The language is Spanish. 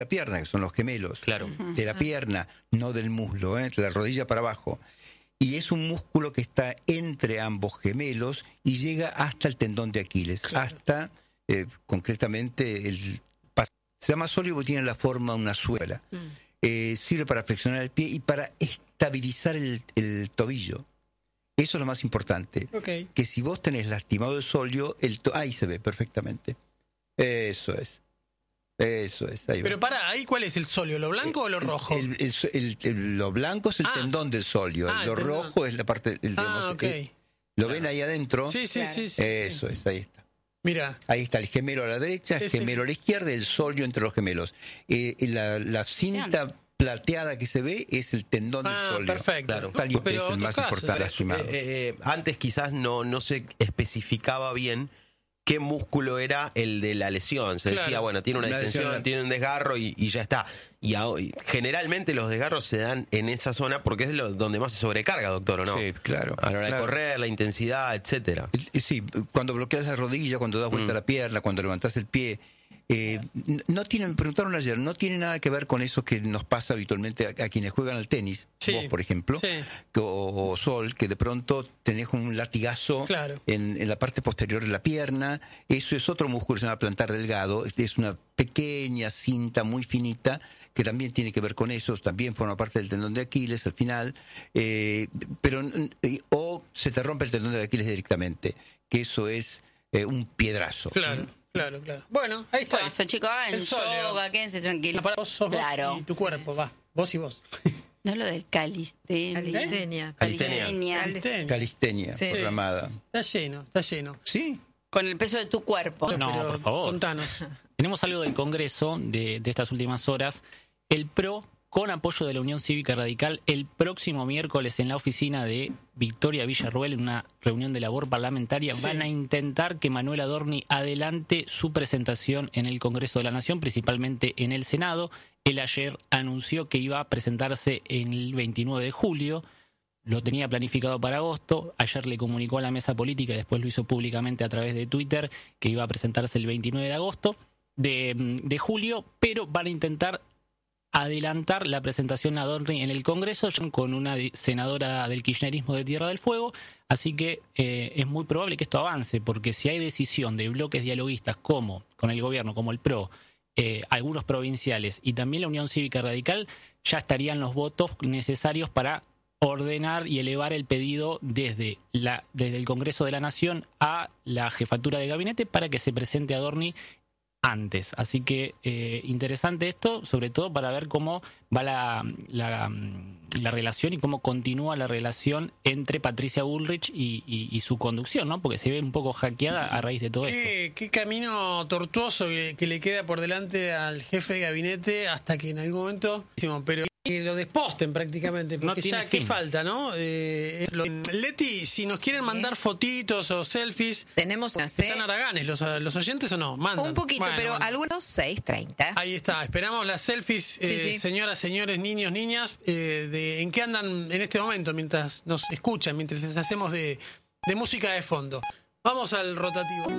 la pierna, que son los gemelos. Claro. De la pierna, no del muslo, de la rodilla para abajo. Y es un músculo que está entre ambos gemelos y llega hasta el tendón de Aquiles, hasta concretamente se llama sóleo porque tiene la forma de una suela. Sirve para flexionar el pie y para estabilizar el tobillo. Eso es lo más importante. Que si vos tenés lastimado el sóleo, ahí se ve perfectamente. Eso es. Ahí pero ahí ¿cuál es el sóleo? ¿Lo blanco o lo rojo? Lo blanco es el tendón del sóleo. Lo rojo es la parte del ¿Lo ven ahí adentro? Sí. Eso es, ahí está. Mira. Ahí está el gemelo a la derecha, el gemelo a la izquierda y el sóleo entre los gemelos. La cinta plateada que se ve es el tendón del sóleo. Perfecto. Claro. Pero es el más importante. Antes quizás no se especificaba bien qué músculo era el de la lesión. Se decía, bueno, tiene una distensión, tiene un desgarro y ya está. Y generalmente los desgarros se dan en esa zona porque es donde más se sobrecarga, doctor, ¿o no? Sí, claro. A la hora de correr, la intensidad, etcétera. Sí, cuando bloqueas la rodilla, cuando das vuelta a la pierna, cuando levantás el pie. Me preguntaron ayer, no tiene nada que ver con eso que nos pasa habitualmente a quienes juegan al tenis, vos por ejemplo, o Sol, que de pronto tenés un latigazo en la parte posterior de la pierna. Eso es otro músculo, se llama plantar delgado, es una pequeña cinta muy finita que también tiene que ver con eso, también forma parte del tendón de Aquiles al final, o se te rompe el tendón de Aquiles directamente, que eso es un piedrazo. Claro. Bueno, ahí está. Por eso, chicos, hagan yoga, quédense tranquilos. Para vos sos vos y tu cuerpo, va. Vos y vos. No lo del calistenia. Calistenia, programada. Está lleno. Sí. Con el peso de tu cuerpo. No, por favor. Contanos. Tenemos algo del Congreso de estas últimas horas. El PRO, con apoyo de la Unión Cívica Radical, el próximo miércoles en la oficina de Victoria Villarruel, en una reunión de labor parlamentaria, van a intentar que Manuel Adorni adelante su presentación en el Congreso de la Nación, principalmente en el Senado. Él ayer anunció que iba a presentarse el 29 de julio, lo tenía planificado para agosto. Ayer le comunicó a la mesa política y después lo hizo públicamente a través de Twitter que iba a presentarse el 29 de agosto de julio, pero van a intentar adelantar la presentación a Adorni en el Congreso con una senadora del kirchnerismo de Tierra del Fuego, así que es muy probable que esto avance, porque si hay decisión de bloques dialoguistas como con el gobierno, como el PRO, algunos provinciales y también la Unión Cívica Radical, ya estarían los votos necesarios para ordenar y elevar el pedido desde el Congreso de la Nación a la jefatura de gabinete para que se presente Adorni antes. Así que interesante esto, sobre todo para ver cómo va la relación y cómo continúa la relación entre Patricia Bullrich y su conducción, ¿no? Porque se ve un poco hackeada a raíz de todo esto. Qué camino tortuoso que le queda por delante al jefe de gabinete hasta que en algún momento... Pero que lo desposten prácticamente, porque no ya qué falta, ¿no? Leti, si nos quieren mandar fotitos o selfies, tenemos ¿están haraganes los oyentes o no? Mandan. Un poquito, pero algunos 6:30. Ahí está, esperamos las selfies, señoras, señores, niños, niñas, de en qué andan en este momento mientras nos escuchan, mientras les hacemos de música de fondo. Vamos al rotativo.